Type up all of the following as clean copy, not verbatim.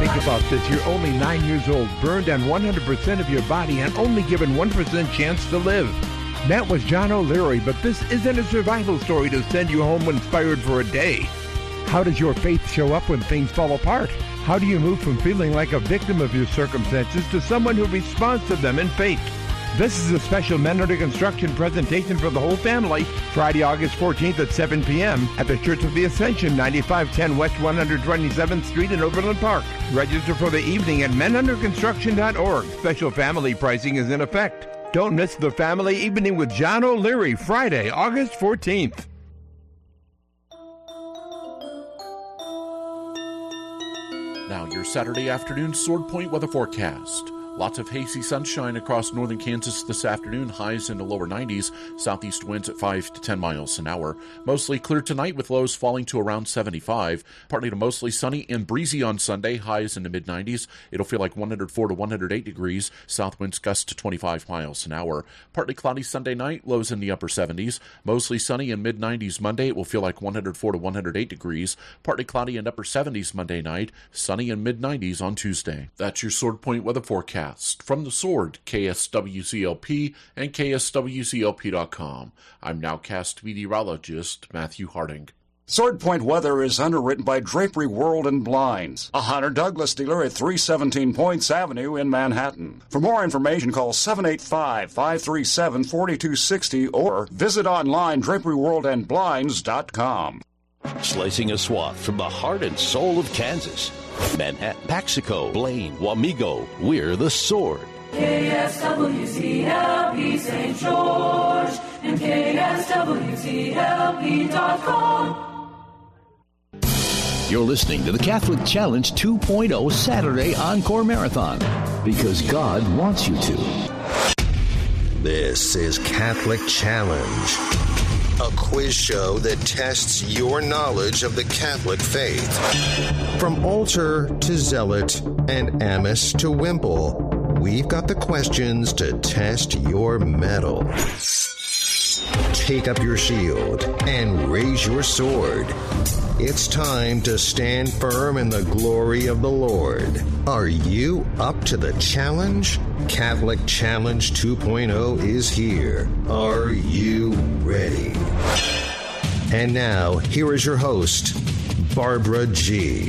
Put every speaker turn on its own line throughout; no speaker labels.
Think about this. You're only 9 years old, burned on 100% of your body, and only given 1% chance to live. That was John O'Leary, but this isn't a survival story to send you home inspired for a day. How does your faith show up when things fall apart? How do you move from feeling like a victim of your circumstances to someone who responds to them in faith? This is a special Men Under Construction presentation for the whole family, Friday, August 14th at 7 p.m. at the Church of the Ascension, 9510 West 127th Street in Overland Park. Register for the evening at menunderconstruction.org. Special family pricing is in effect. Don't miss the family evening with John O'Leary, Friday, August 14th.
Now your Saturday afternoon Sword Point weather forecast. Lots of hazy sunshine across northern Kansas this afternoon, highs in the lower 90s, southeast winds at 5 to 10 miles an hour. Mostly clear tonight with lows falling to around 75. Partly to mostly sunny and breezy on Sunday, highs in the mid-90s. It'll feel like 104 to 108 degrees, south winds gust to 25 miles an hour. Partly cloudy Sunday night, lows in the upper 70s. Mostly sunny and mid-90s Monday, it will feel like 104 to 108 degrees. Partly cloudy and upper 70s Monday night, sunny and mid-90s on Tuesday. That's your Sword Point weather forecast. From the Sword, KSWCLP and KSWCLP.com. I'm nowcast meteorologist Matthew Harding.
Sword Point weather is underwritten by Drapery World and Blinds, a Hunter Douglas dealer at 317 Points Avenue in Manhattan. For more information, call 785-537-4260 or visit online draperyworldandblinds.com.
Slicing a swath from the heart and soul of Kansas. Manhattan, Paxico, Blaine, Wamego, we're the Sword.
KSWCLP St. George and KSWCLP.com.
You're listening to the Catholic Challenge 2.0 Saturday Encore Marathon because God wants you to.
This is Catholic Challenge, a quiz show that tests your knowledge of the Catholic faith. From altar to zealot and amice to wimple, we've got the questions to test your mettle. Take up your shield and raise your sword. It's time to stand firm in the glory of the Lord. Are you up to the challenge? Catholic Challenge 2.0 is here. Are you ready? And now, here is your host, Barbara G.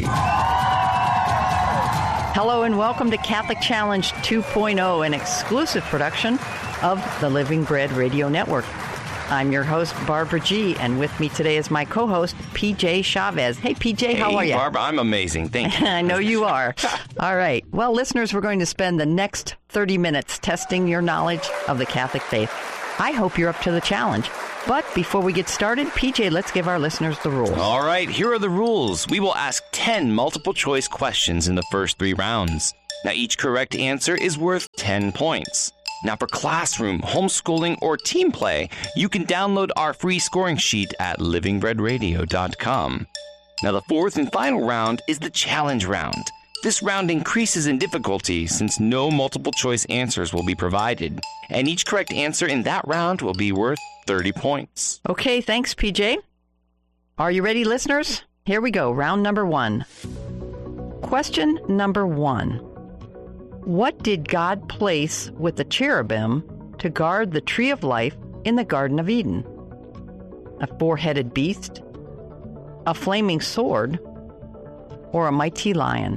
Hello and welcome to Catholic Challenge 2.0, an exclusive production of the Living Bread Radio Network. I'm your host, Barbara G., and with me today is my co-host, PJ Chavez. Hey, PJ, how are you?
Hey, Barbara, I'm amazing. Thank you.
I know you are. All right. Well, listeners, we're going to spend the next 30 minutes testing your knowledge of the Catholic faith. I hope you're up to the challenge. But before we get started, PJ, let's give our listeners the rules.
All right, here are the rules. We will ask 10 multiple-choice questions in the first 3 rounds. Now, each correct answer is worth 10 points. Now, for classroom, homeschooling, or team play, you can download our free scoring sheet at livingbreadradio.com. Now, the fourth and final round is the challenge round. This round increases in difficulty since no multiple-choice answers will be provided, and each correct answer in that round will be worth 30 points.
Okay, thanks, PJ. Are you ready, listeners? Here we go, round number 1. Question number 1. What did God place with the cherubim to guard the tree of life in the Garden of Eden? A 4-headed beast, a flaming sword, or a mighty lion?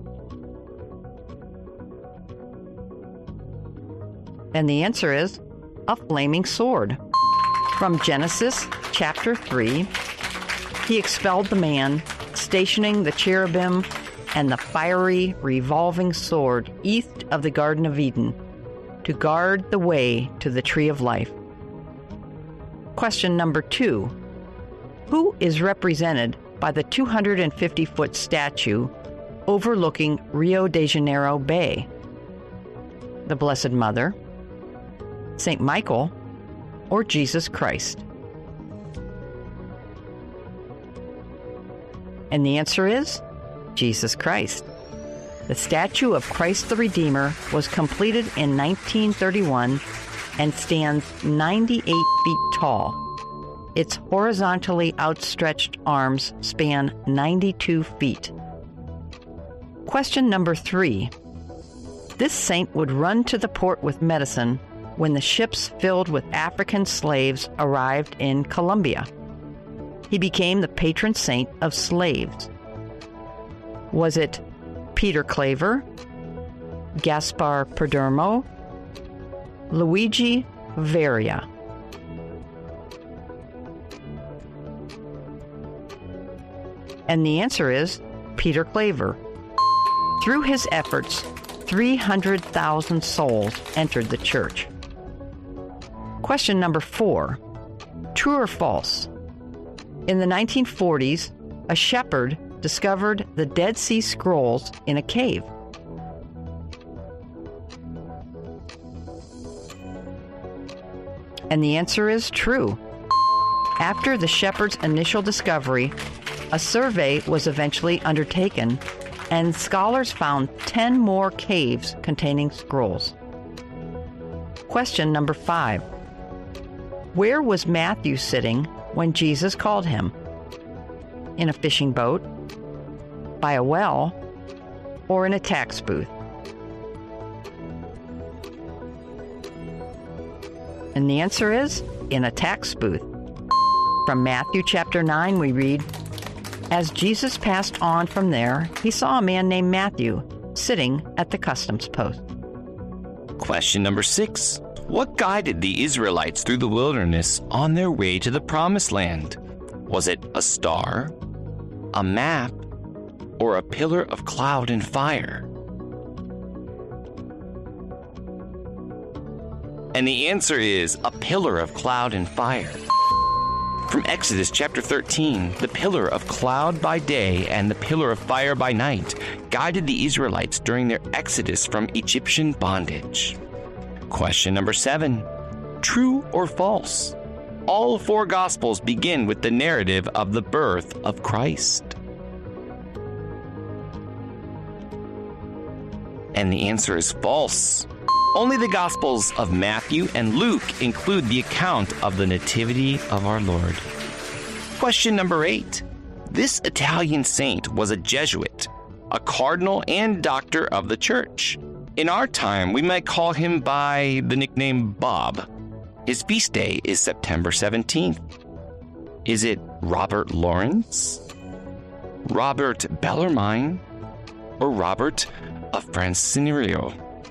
And the answer is a flaming sword. From Genesis chapter 3, he expelled the man, stationing the cherubim and the fiery revolving sword east of the Garden of Eden to guard the way to the tree of life. Question number 2. Who is represented by the 250-foot statue overlooking Rio de Janeiro Bay? The Blessed Mother, St. Michael, or Jesus Christ? And the answer is Jesus Christ. The statue of Christ the Redeemer was completed in 1931 and stands 98 feet tall. Its horizontally outstretched arms span 92 feet. Question number 3. This saint would run to the port with medicine when the ships filled with African slaves arrived in Colombia. He became the patron saint of slaves. Was it Peter Claver, Gaspar Perdomo, Luigi Varia? And the answer is Peter Claver. Through his efforts, 300,000 souls entered the church. Question number 4. True or false? In the 1940s, a shepherd discovered the Dead Sea Scrolls in a cave. And the answer is true. After the shepherd's initial discovery, a survey was eventually undertaken, and scholars found 10 more caves containing scrolls. Question number 5. Where was Matthew sitting when Jesus called him? In a fishing boat, by a well, or in a tax booth? And the answer is in a tax booth. From Matthew chapter 9, we read, "As Jesus passed on from there, he saw a man named Matthew sitting at the customs post."
Question number 6. What guided the Israelites through the wilderness on their way to the Promised Land? Was it a star, a map, or a pillar of cloud and fire? And the answer is a pillar of cloud and fire. From Exodus chapter 13, the pillar of cloud by day and the pillar of fire by night guided the Israelites during their exodus from Egyptian bondage. Question number 7. True or false? All 4 Gospels begin with the narrative of the birth of Christ. And the answer is false. Only the Gospels of Matthew and Luke include the account of the Nativity of our Lord. Question number 8. This Italian saint was a Jesuit, a cardinal and doctor of the church. In our time, we might call him by the nickname Bob. His feast day is September 17th. Is it Robert Lawrence, Robert Bellarmine, or Robert of Francesco?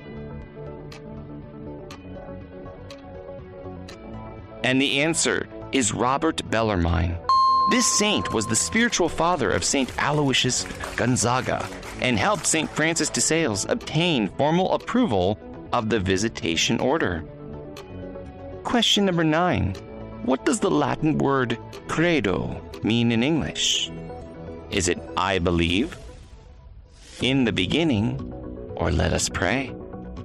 And the answer is Robert Bellarmine. This saint was the spiritual father of St. Aloysius Gonzaga and helped St. Francis de Sales obtain formal approval of the Visitation Order. Question number 9. What does the Latin word credo mean in English? Is it I believe, in the beginning, or let us pray?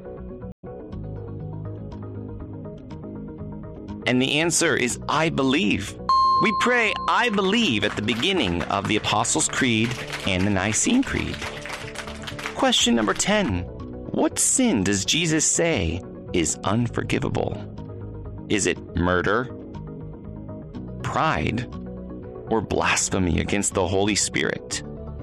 And the answer is I believe. We pray I believe at the beginning of the Apostles' Creed and the Nicene Creed. Question number 10. What sin does Jesus say is unforgivable? Is it murder, pride, or blasphemy against the Holy Spirit?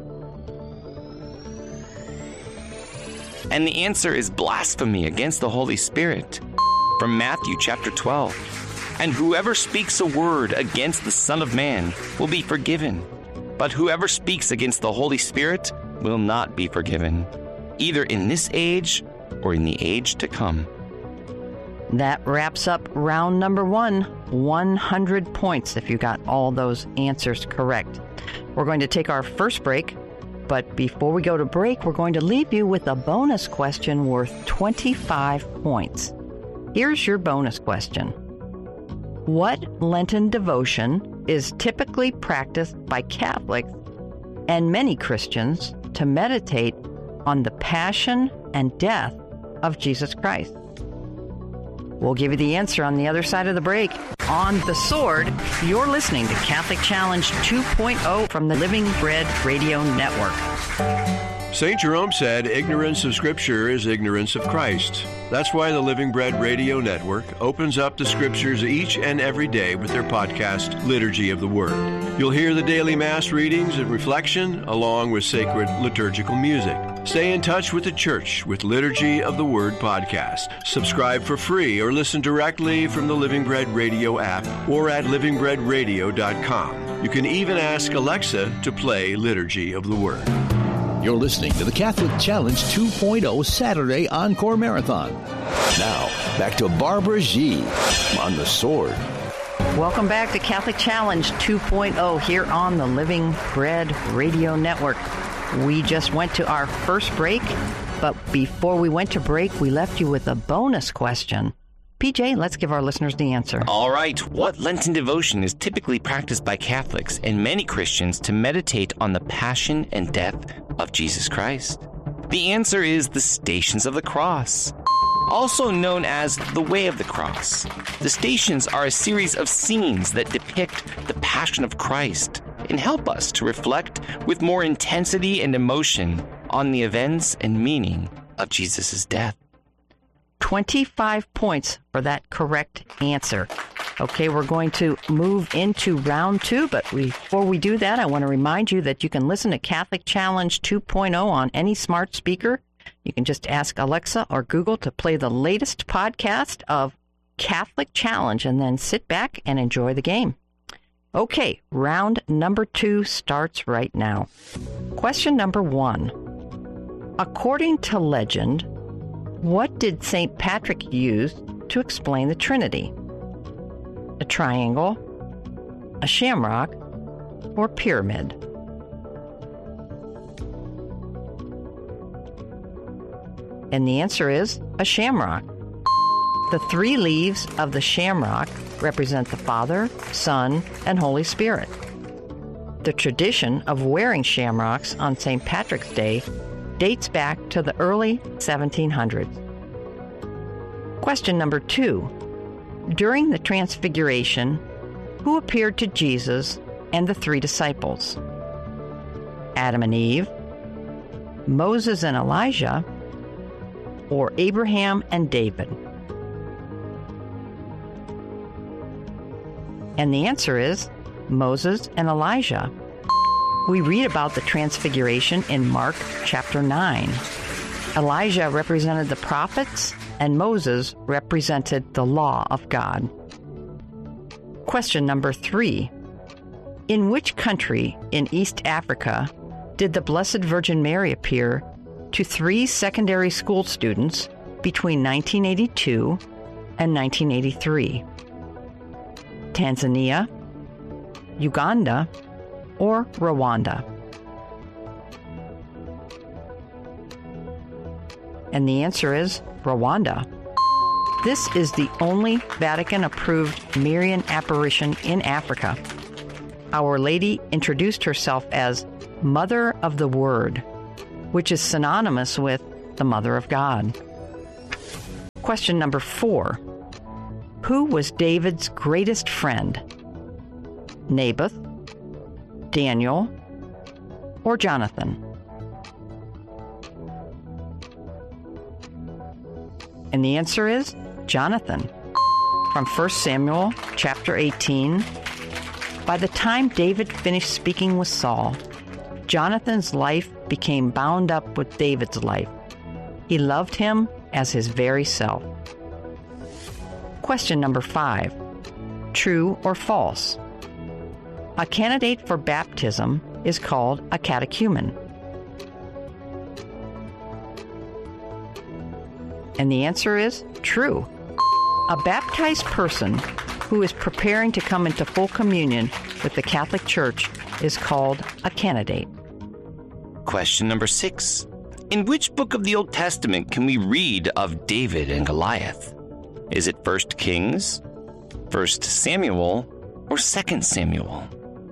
And the answer is blasphemy against the Holy Spirit. From Matthew chapter 12. And whoever speaks a word against the Son of Man will be forgiven, but whoever speaks against the Holy Spirit will not be forgiven, either in this age or in the age to come.
That wraps up round number 1. 100 points if you got all those answers correct. We're going to take our first break, but before we go to break, we're going to leave you with a bonus question worth 25 points. Here's your bonus question. What Lenten devotion is typically practiced by Catholics and many Christians to meditate on the passion and death of Jesus Christ? We'll give you the answer on the other side of the break. On The Sword, you're listening to Catholic Challenge 2.0 from the Living Bread Radio Network.
St. Jerome said, ignorance of Scripture is ignorance of Christ. That's why the Living Bread Radio Network opens up the Scriptures each and every day with their podcast, Liturgy of the Word. You'll hear the daily Mass readings and reflection, along with sacred liturgical music. Stay in touch with the church with Liturgy of the Word podcast. Subscribe for free or listen directly from the Living Bread Radio app or at livingbreadradio.com. You can even ask Alexa to play Liturgy of the Word.
You're listening to the Catholic Challenge 2.0 Saturday Encore Marathon. Now, back to Barbara G. on the Sword.
Welcome back to Catholic Challenge 2.0 here on the Living Bread Radio Network. We just went to our first break, but before we went to break, we left you with a bonus question. PJ, let's give our listeners the answer.
All right. What Lenten devotion is typically practiced by Catholics and many Christians to meditate on the passion and death of Jesus Christ? The answer is the Stations of the Cross, also known as the Way of the Cross. The Stations are a series of scenes that depict the Passion of Christ and help us to reflect with more intensity and emotion on the events and meaning of Jesus' death.
25 points for that correct answer. Okay, we're going to move into round 2, but before we do that, I want to remind you that you can listen to Catholic Challenge 2.0 on any smart speaker. You can just ask Alexa or Google to play the latest podcast of Catholic Challenge and then sit back and enjoy the game. Okay, round number 2 starts right now. Question number 1. According to legend, what did St. Patrick use to explain the Trinity? A triangle, a shamrock, or pyramid? And the answer is a shamrock. The 3 leaves of the shamrock represent the Father, Son, and Holy Spirit. The tradition of wearing shamrocks on St. Patrick's Day dates back to the early 1700s. Question number 2. During the Transfiguration, who appeared to Jesus and the 3 disciples? Adam and Eve, Moses and Elijah, or Abraham and David? And the answer is Moses and Elijah. We read about the Transfiguration in Mark chapter 9. Elijah represented the prophets, and Moses represented the law of God. Question number 3. In which country in East Africa did the Blessed Virgin Mary appear to 3 secondary school students between 1982 and 1983? Tanzania, Uganda, or Rwanda? And the answer is Rwanda. This is the only Vatican-approved Marian apparition in Africa. Our Lady introduced herself as Mother of the Word, which is synonymous with the Mother of God. Question number 4. Who was David's greatest friend? Naboth, Daniel, or Jonathan? And the answer is Jonathan. From 1 Samuel chapter 18, by the time David finished speaking with Saul, Jonathan's life became bound up with David's life. He loved him as his very self. Question number 5. True or false? A candidate for baptism is called a catechumen. And the answer is true. A baptized person who is preparing to come into full communion with the Catholic Church is called a candidate.
Question number 6. In which book of the Old Testament can we read of David and Goliath? Is it 1 Kings, 1 Samuel, or 2 Samuel?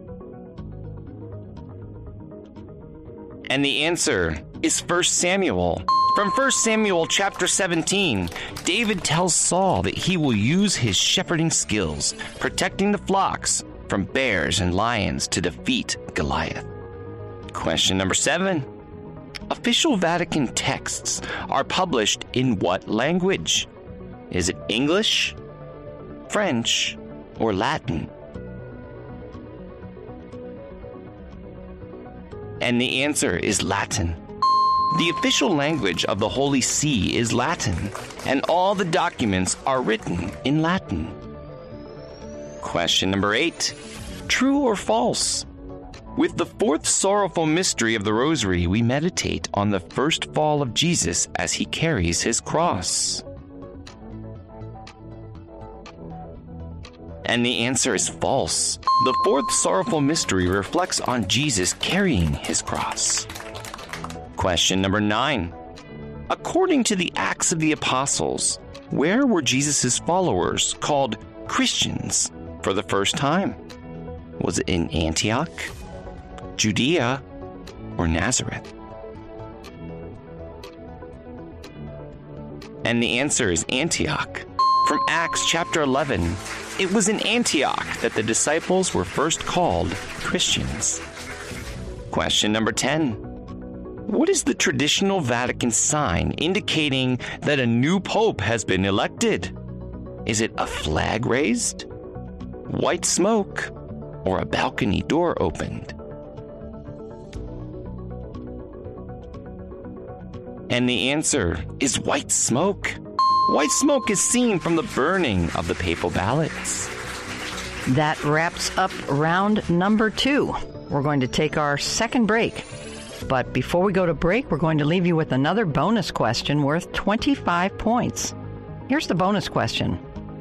And the answer is 1 Samuel. From 1 Samuel chapter 17, David tells Saul that he will use his shepherding skills, protecting the flocks from bears and lions to defeat Goliath. Question number 7. Official Vatican texts are published in what language? Is it English, French, or Latin? And the answer is Latin. The official language of the Holy See is Latin, and all the documents are written in Latin. Question number 8. True or false? With the fourth sorrowful mystery of the Rosary, we meditate on the first fall of Jesus as he carries his cross. And the answer is false. The fourth sorrowful mystery reflects on Jesus carrying his cross. Question number 9. According to the Acts of the Apostles, where were Jesus' followers called Christians for the first time? Was it in Antioch, Judea, or Nazareth? And the answer is Antioch. From Acts chapter 11, it was in Antioch that the disciples were first called Christians. Question number 10. What is the traditional Vatican sign indicating that a new pope has been elected? Is it a flag raised, white smoke, or a balcony door opened? And the answer is white smoke. White smoke is seen from the burning of the papal ballots.
That wraps up round number 2. We're going to take our second break. But before we go to break, we're going to leave you with another bonus question worth 25 points. Here's the bonus question.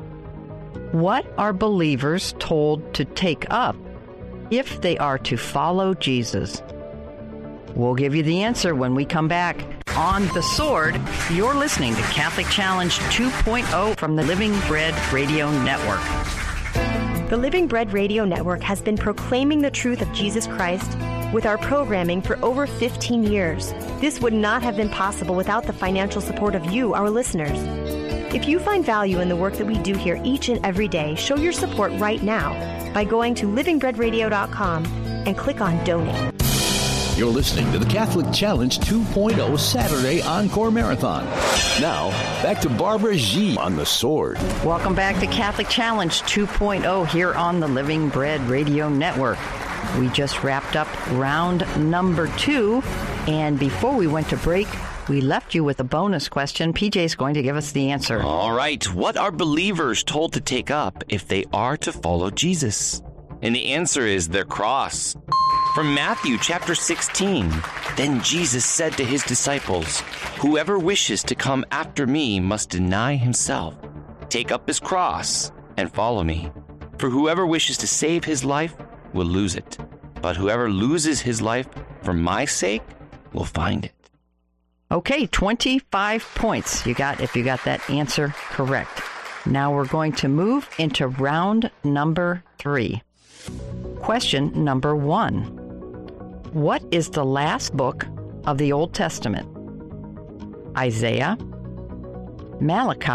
What are believers told to take up if they are to follow Jesus? We'll give you the answer when we come back. On The Sword, you're listening to Catholic Challenge 2.0 from the Living Bread Radio Network.
The Living Bread Radio Network has been proclaiming the truth of Jesus Christ with our programming for over 15 years. This would not have been possible without the financial support of you, our listeners. If you find value in the work that we do here each and every day, show your support right now by going to livingbreadradio.com and click on Donate.
You're listening to the Catholic Challenge 2.0 Saturday Encore Marathon. Now, back to Barbara G. on The Sword.
Welcome back to Catholic Challenge 2.0 here on the Living Bread Radio Network. We just wrapped up round number 2, and before we went to break, we left you with a bonus question. PJ's going to give us the answer.
All right. What are believers told to take up if they are to follow Jesus? And the answer is their cross. From Matthew chapter 16, then Jesus said to his disciples, "Whoever wishes to come after me must deny himself, take up his cross, and follow me. For whoever wishes to save his life will lose it, but whoever loses his life for my sake will find it."
Okay, 25 points you got if you got that answer correct. Now we're going to move into round number 3. Question number 1. What is the last book of the Old Testament? Isaiah, Malachi,